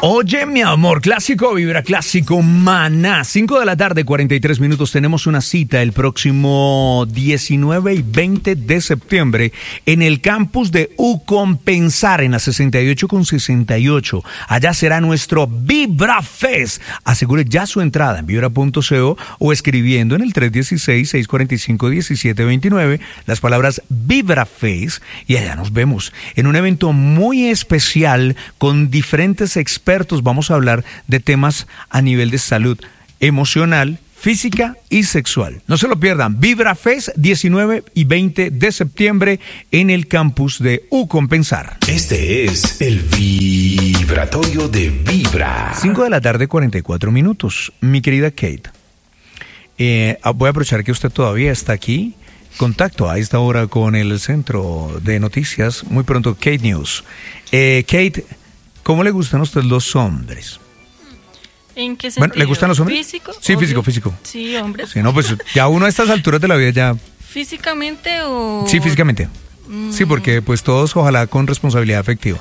Oye, mi amor, clásico, vibra clásico, Maná. 5 de la tarde, 43 minutos. Tenemos una cita el próximo 19 y 20 de septiembre en el campus de Ucompensar, en la 68 con 68. Allá será nuestro Vibra Fest. Asegure ya su entrada en vibra.co o escribiendo en el 316-645-1729 las palabras Vibra Fest, y allá nos vemos en un evento muy especial con diferentes expertos. Vamos a hablar de temas a nivel de salud emocional, física y sexual. No se lo pierdan. Vibra Fest, 19 y 20 de septiembre en el campus de Ucompensar. Este es el vibratorio de Vibra. 5 de la tarde, 44 minutos. Mi querida Kate, voy a aprovechar que usted todavía está aquí. Contacto a esta hora con el centro de noticias. Muy pronto, Kate News. Kate, ¿cómo le gustan a usted los hombres? ¿En qué sentido? Bueno, ¿le gustan los hombres? ¿Físico? Sí, Obvio. físico. Sí, hombres. Sí, no, pues ya uno a estas alturas de la vida ya... ¿Físicamente o...? Sí, físicamente. Sí, porque pues todos ojalá con responsabilidad afectiva.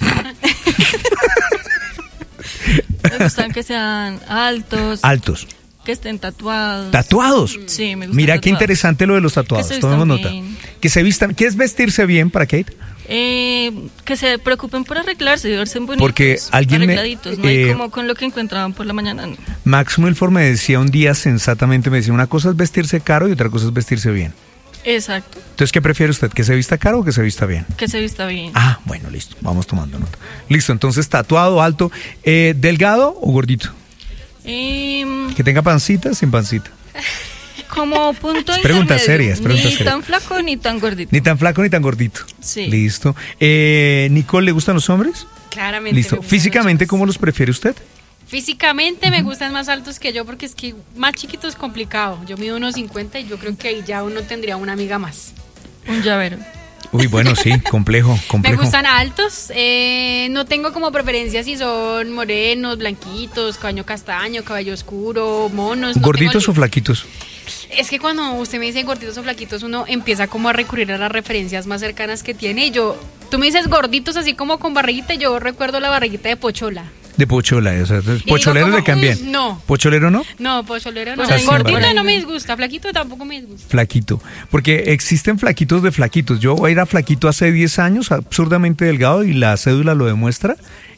Me gustan que sean altos. Altos. Que estén tatuados. ¿Tatuados? Sí, me gustan. Mira qué tatuados. Interesante lo de los tatuados. Que se Tomemos vistan nota. bien. Que se vistan. ¿Qué es vestirse bien para Kate? Que se preocupen por arreglarse y verse bonitos. Porque alguien arregladitos, no hay como con lo que encontraban por la mañana. No. Max Milford me decía un día sensatamente, me decía, una cosa es vestirse caro y otra cosa es vestirse bien. Exacto. Entonces, ¿qué prefiere usted? ¿Que se vista caro o que se vista bien? Que se vista bien. Ah, bueno, listo. Vamos tomando nota. Listo, entonces tatuado, alto, ¿delgado o gordito? Que tenga pancita, sin pancita. Como punto Preguntas intermedio. serias. Ni tan flaco ni tan gordito. Ni tan flaco ni tan gordito. Sí. Listo. ¿Nicole, le gustan los hombres? Claramente. Listo. ¿Físicamente cómo los prefiere usted? Físicamente me gustan más altos que yo porque es que más chiquito es complicado. Yo mido 1.50 y yo creo que ahí ya uno tendría una amiga más. Un llavero. Uy, bueno, sí, complejo. Me gustan altos, no tengo como preferencia si son morenos, blanquitos, cabello castaño, cabello oscuro, monos. ¿Gorditos o flaquitos? Es que cuando usted me dice gorditos o flaquitos, uno empieza como a recurrir a las referencias más cercanas que tiene. Y tú me dices gorditos así como con barriguita, y yo recuerdo la barriguita de Pochola. De Pochola, o sea, pocholeros le cambian. No. ¿Pocholero no? No, pocholero no. O sea, Gordito sí, no me disgusta, flaquito tampoco me disgusta. Flaquito, porque existen flaquitos de flaquitos. Yo era flaquito hace 10 años, absurdamente delgado, y la cédula lo demuestra,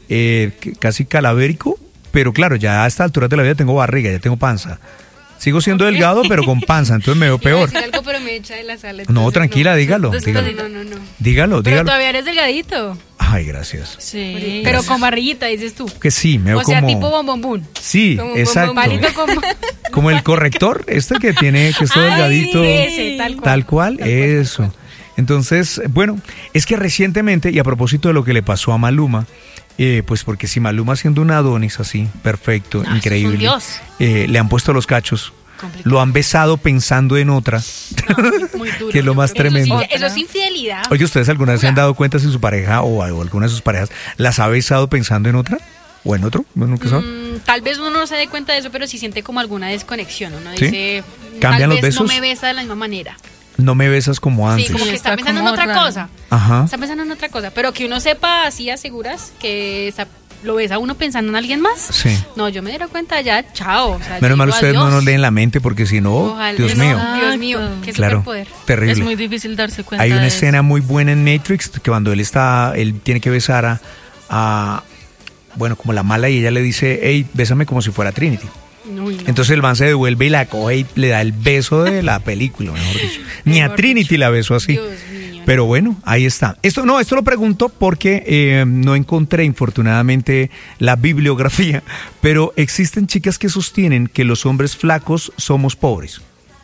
casi calavérico, pero claro, ya a esta altura de la vida tengo barriga, ya tengo panza. Sigo siendo delgado, pero con panza, entonces me veo peor. Iba a decir algo, pero me echa de la sala. No, tranquila, no. dígalo. No. Dígalo. Pero todavía eres delgadito. Ay, gracias. Sí. Pero con barriguita, dices tú. Que sí, me veo como... O sea, tipo bombombún. Sí, como exacto. Palito Como el corrector, que tiene, que está delgadito. Sí, ese, tal cual, eso. Entonces, bueno, es que recientemente, y a propósito de lo que le pasó a Maluma, pues porque si Maluma siendo un Adonis así, perfecto, increíble, Dios. Le han puesto los cachos. Complicado. Lo han besado pensando en otra. No, muy duro. Que es lo más tremendo. Eso es infidelidad. Oye, ¿ustedes alguna vez se han dado cuenta si su pareja o alguna de sus parejas las ha besado pensando en otra? ¿O en otro? ¿No, nunca sabe? Tal vez uno no se dé cuenta de eso, pero sí siente como alguna desconexión. Uno ¿Sí? dice, ¿Cambian tal los vez besos? no me besa de la misma manera. No me besas como antes. Sí, como que está pensando en como otra raro. cosa. Ajá. Está pensando en otra cosa. Pero que uno sepa así a seguras que lo besa uno pensando en alguien más. Sí. No, yo me diera cuenta ya, chao. O sea, Menos mal digo ustedes no adiós. nos leen la mente porque si no, Ojalá, Dios no, mío. Dios mío, qué Claro, superpoder. terrible. Es muy difícil darse cuenta. Hay una de escena eso. muy buena en Matrix que cuando él tiene que besar a bueno, como la mala, y ella le dice, hey, bésame como si fuera Trinity. Uy, no. Entonces el man se devuelve y la coge y le da el beso de la película, mejor dicho. Ni a Trinity la besó así. Dios mío. Pero bueno, ahí está. Esto lo pregunto porque no encontré, infortunadamente, la bibliografía, pero existen chicas que sostienen que los hombres flacos somos pobres.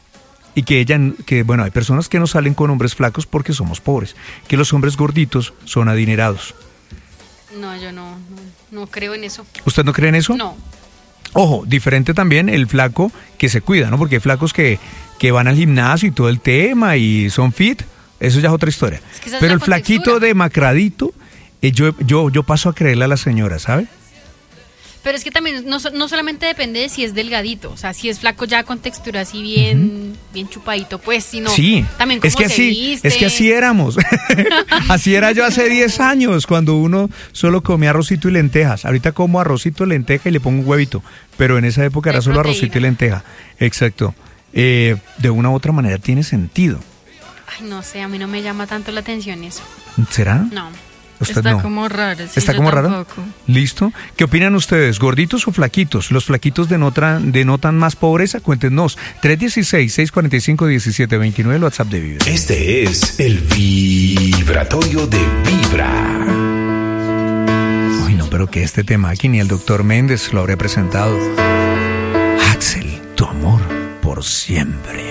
Y que bueno, hay personas que no salen con hombres flacos porque somos pobres. Que los hombres gorditos son adinerados. No, yo no creo en eso. ¿Usted no cree en eso? No. Ojo, diferente también el flaco que se cuida, ¿no? Porque hay flacos que van al gimnasio y todo el tema y son fit, eso ya es otra historia. Es que esa es Pero la el flaquito contextura. demacradito, yo paso a creerle a la señora, ¿sabe? Pero es que también no solamente depende de si es delgadito, o sea, si es flaco ya con textura así bien, bien chupadito, pues, sino sí, también cómo es que se viste. Es que así éramos. Así era yo hace 10 años, cuando uno solo comía arrocito y lentejas. Ahorita como arrocito, lenteja y le pongo un huevito. Pero en esa época era solo arrocito y lenteja. Exacto. De una u otra manera tiene sentido. Ay, no sé, a mí no me llama tanto la atención eso. ¿Será? No. ¿Usted Está no? como raro. Sí, ¿Está yo como raro? tampoco. ¿Listo? ¿Qué opinan ustedes? ¿Gorditos o flaquitos? ¿Los flaquitos denotan más pobreza? Cuéntenos. 316-645-1729, el WhatsApp de Vibra. Este es el vibratorio de Vibra. Uy, no, pero que este tema aquí ni el doctor Méndez lo habría presentado. Axel, tu amor por siempre.